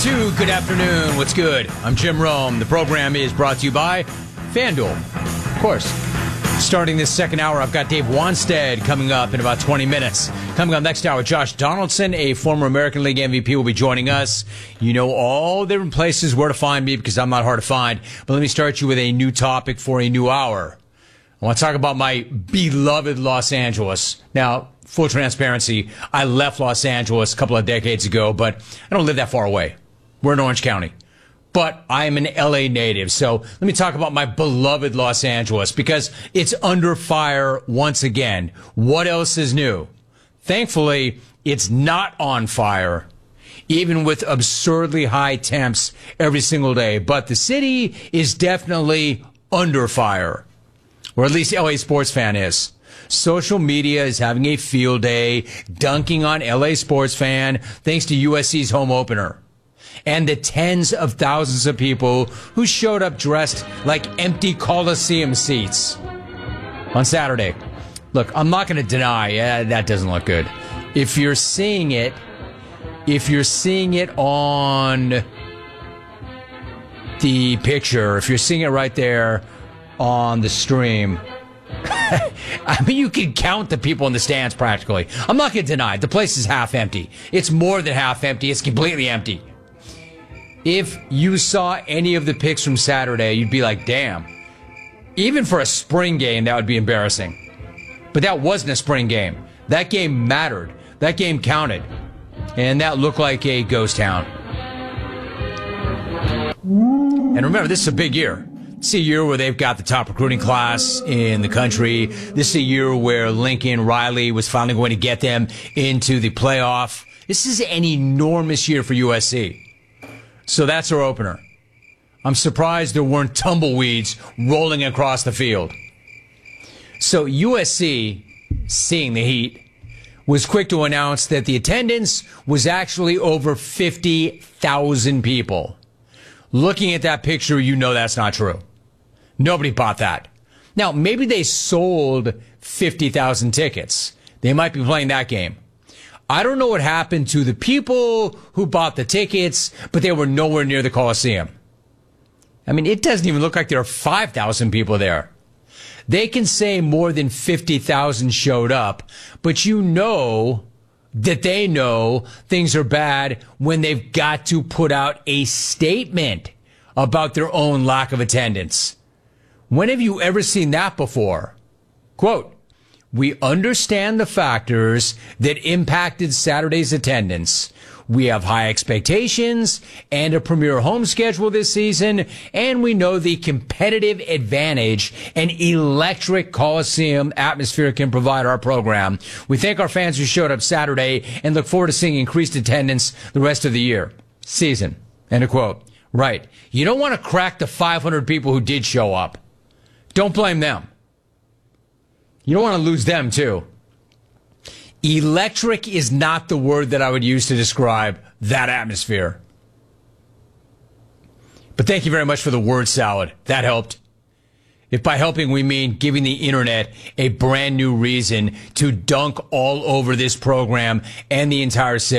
2, good afternoon. What's good? I'm Jim Rome. The program is brought to you by FanDuel. Of course. Starting this second hour, I've got Dave Wanstead coming up in about 20 minutes. Coming up next hour, Josh Donaldson, a former American League MVP, will be joining us. You know all different places where to find me because I'm not hard to find. But let me start you with a new topic for a new hour. I want to talk about my beloved Los Angeles. Now, full transparency, I left Los Angeles a couple of decades ago, but I don't live that far away. We're in Orange County. But I am an LA native, so let me talk about my beloved Los Angeles because it's under fire once again. What else is new? Thankfully, it's not on fire, even with absurdly high temps every single day. But the city is definitely under fire, or at least LA sports fan is. Social media is having a field day, dunking on LA sports fan thanks to USC's home opener. And the tens of thousands of people who showed up dressed like empty Coliseum seats on Saturday. Look, I'm not going to deny that doesn't look good. If you're seeing it on the picture, if you're seeing it right there on the stream, I mean, you can count the people in the stands practically. I'm not going to deny it. The place is half empty. It's more than half empty. It's completely empty. If you saw any of the pics from Saturday, you'd be like, damn. Even for a spring game, that would be embarrassing. But that wasn't a spring game. That game mattered. That game counted. And that looked like a ghost town. And remember, this is a big year. This is a year where they've got the top recruiting class in the country. This is a year where Lincoln Riley was finally going to get them into the playoff. This is an enormous year for USC. So that's our opener. I'm surprised there weren't tumbleweeds rolling across the field. So USC, seeing the heat, was quick to announce that the attendance was actually over 50,000 people. Looking at that picture, you know that's not true. Nobody bought that. Now, maybe they sold 50,000 tickets. They might be playing that game. I don't know what happened to the people who bought the tickets, but they were nowhere near the Coliseum. I mean, it doesn't even look like there are 5,000 people there. They can say more than 50,000 showed up, but you know that they know things are bad when they've got to put out a statement about their own lack of attendance. When have you ever seen that before? Quote, "We understand the factors that impacted Saturday's attendance. We have high expectations and a premier home schedule this season, and we know the competitive advantage an electric Coliseum atmosphere can provide our program. We thank our fans who showed up Saturday and look forward to seeing increased attendance the rest of the season." End of quote. Right. You don't want to crack the 500 people who did show up. Don't blame them. You don't want to lose them, too. Electric is not the word that I would use to describe that atmosphere. But thank you very much for the word salad. That helped. If by helping we mean giving the internet a brand new reason to dunk all over this program and the entire city.